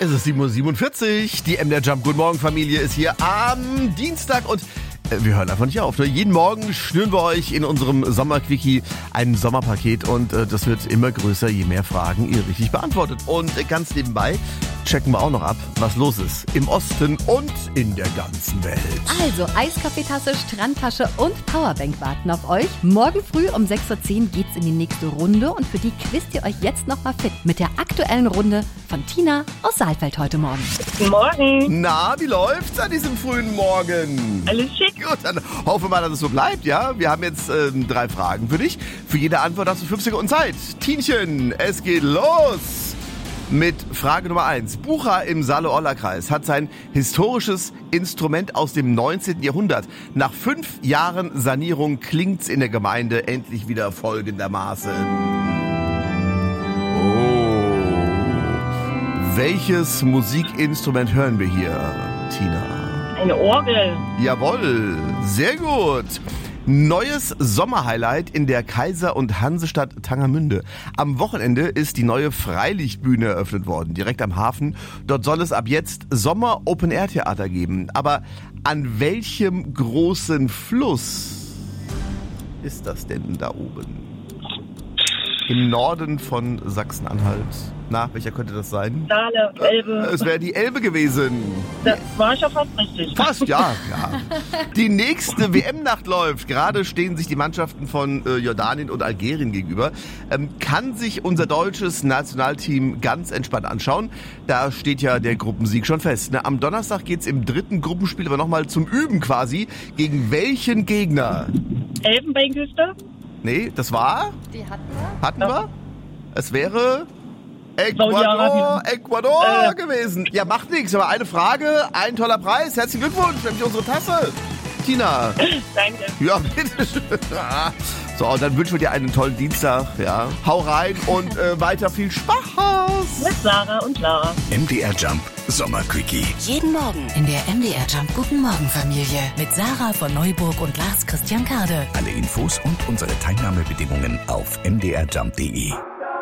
Es ist 7:47 Uhr. Die MDR Jump Guten Morgen Familie ist hier am Dienstag und wir hören einfach nicht auf. Ne? Jeden Morgen schnüren wir euch in unserem Sommerquickie ein Sommerpaket und das wird immer größer, je mehr Fragen ihr richtig beantwortet. Und ganz nebenbei checken wir auch noch ab, was los ist im Osten und in der ganzen Welt. Also Eiskaffeetasse, Strandtasche und Powerbank warten auf euch. Morgen früh um 6:10 Uhr geht's in die nächste Runde und für die quizt ihr euch jetzt nochmal fit mit der aktuellen Runde von Tina aus Saalfeld heute Morgen. Guten Morgen. Na, wie läuft's an diesem frühen Morgen? Alles schick. Gut, dann hoffen wir mal, dass es so bleibt, ja? Wir haben jetzt 3 Fragen für dich. Für jede Antwort hast du 5 Sekunden Zeit. Tienchen, es geht los mit Frage Nummer 1. Bucha im Saale-Orla-Kreis hat sein historisches Instrument aus dem 19. Jahrhundert. Nach 5 Jahren Sanierung klingt's in der Gemeinde endlich wieder folgendermaßen. Welches Musikinstrument hören wir hier, Tina? Eine Orgel. Jawohl, sehr gut. Neues Sommerhighlight in der Kaiser- und Hansestadt Tangermünde. Am Wochenende ist die neue Freilichtbühne eröffnet worden, direkt am Hafen. Dort soll es ab jetzt Sommer-Open-Air-Theater geben. Aber an welchem großen Fluss ist das denn da oben? Im Norden von Sachsen-Anhalt. Na, welcher könnte das sein? Saale, Elbe. Es wäre die Elbe gewesen. Das war schon fast richtig. Fast, ja. Die nächste WM-Nacht läuft. Gerade stehen sich die Mannschaften von Jordanien und Algerien gegenüber. Kann sich unser deutsches Nationalteam ganz entspannt anschauen. Da steht ja der Gruppensieg schon fest. Ne? Am Donnerstag geht's im 3. Gruppenspiel aber nochmal zum Üben quasi. Gegen welchen Gegner? Elfenbeinküste? Nee, das war? Die hatten wir. Hatten wir? Es wäre Ecuador gewesen. Ja, macht nichts, aber eine Frage, ein toller Preis. Herzlichen Glückwunsch, nämlich unsere Tasse. Tina. Danke. Ja, bitteschön. So, und dann wünschen wir dir einen tollen Dienstag. Ja. Hau rein und weiter viel Spaß. Mit Sarah und Lara. MDR Jump Sommerquickie. Jeden Morgen in der MDR Jump Guten Morgen Familie mit Sarah von Neuburg und Lars Christian Kade. Alle Infos und unsere Teilnahmebedingungen auf mdrjump.de.